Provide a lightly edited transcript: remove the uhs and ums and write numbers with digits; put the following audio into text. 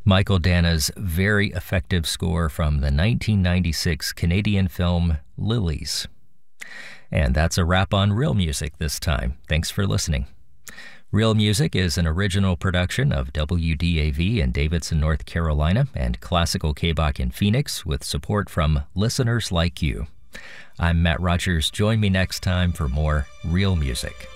Michael Dana's very effective score from the 1996 Canadian film Lilies. And that's a wrap on Real Music this time. Thanks for listening. Real Music is an original production of WDAV in Davidson, North Carolina, and Classical KBOK in Phoenix, with support from listeners like you. I'm Matt Rogers. Join me next time for more Real Music.